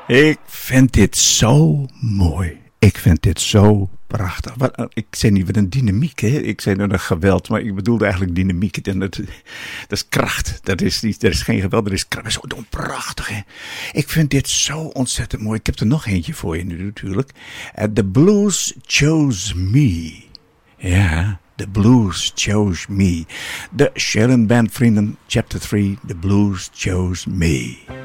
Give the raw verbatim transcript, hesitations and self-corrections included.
Ik vind dit zo mooi. Ik vind dit zo prachtig. Wat, ik zei niet wat een dynamiek, hè? Ik zei nou een geweld, maar ik bedoelde eigenlijk dynamiek. En dat, dat is kracht. Dat is, niet, dat is geen geweld, dat is kracht. Dat is zo prachtig, hè? Ik vind dit zo ontzettend mooi. Ik heb er nog eentje voor je nu natuurlijk. Uh, The Blues Chose Me. Ja, The Blues Chose Me. De Sharon Band vrienden, chapter three, The Blues Chose Me.